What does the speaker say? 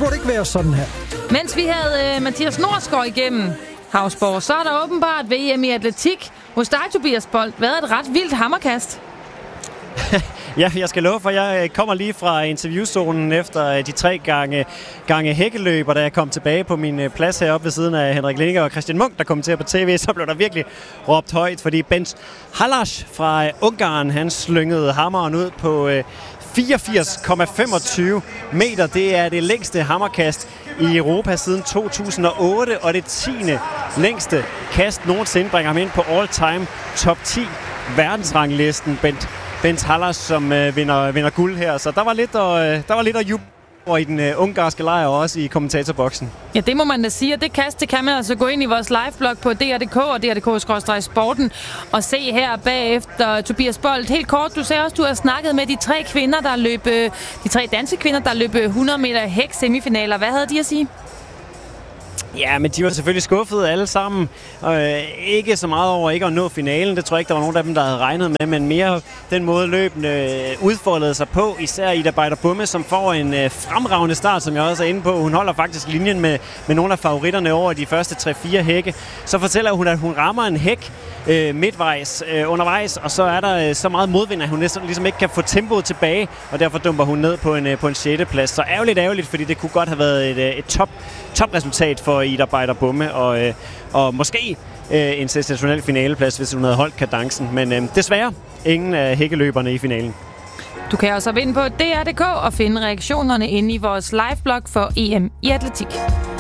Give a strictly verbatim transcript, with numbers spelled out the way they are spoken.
burde ikke være sådan her. Mens vi havde uh, Mathias Norsgaard igennem Hausborg, så er der åbenbart ved E M i atletik hos dig, Tobias Bolt, været et ret vildt hammerkast. Ja, jeg skal love for, jeg kommer lige fra interviewzonen efter de tre gange, gange hækkeløb, og da jeg kom tilbage på min plads heroppe ved siden af Henrik Linge og Christian Munk, der kommenterer på tv, så blev der virkelig råbt højt, fordi Bent Halas fra Ungarn, han slyngede hammeren ud på fireogfirs komma femogtyve meter. Det er det længste hammerkast i Europa siden to tusind og otte, og det tiende længste kast nogensinde bringer ham ind på all-time top ti verdensranglisten. Bent Bent Halas, som øh, vinder, vinder guld her. Så der var lidt at, øh, der var lidt at juble over i den øh, ungarske lejr og også i kommentatorboksen. Ja, det må man da sige. Og det kast, det kan man altså gå ind i vores liveblog på D R punktum D K og D R punktum D K sporten og se her bagefter. Tobias Bolt, helt kort, du sagde også, du har snakket med de tre kvinder, der løb, de tre danske kvinder, der løb hundrede meter hæk semifinaler. Hvad havde de at sige? Ja, men de var selvfølgelig skuffede alle sammen. Øh, ikke så meget over ikke at nå finalen. Det tror jeg ikke, der var nogen af dem, der havde regnet med. Men mere den måde løbende udfoldede sig på. Især Ida Beider Bumme, som får en øh, fremragende start, som jeg også er inde på. Hun holder faktisk linjen med, med nogle af favoritterne over de første tre fire hække. Så fortæller hun, at hun rammer en hæk øh, midtvejs øh, undervejs. Og så er der øh, så meget modvind, at hun næsten ligesom ikke kan få tempoet tilbage. Og derfor dumper hun ned på en, øh, på en sjette plads. Så ærgerligt, ærgerligt, fordi det kunne godt have været et, øh, et top, top resultat for Ida Beider Bumme, og, øh, og måske øh, en sensationel finaleplads, hvis hun havde holdt kadencen. Men øh, desværre ingen af hækkeløberne i finalen. Du kan også vinde på D R punktum D K og finde reaktionerne inde i vores liveblog for E M i atletik.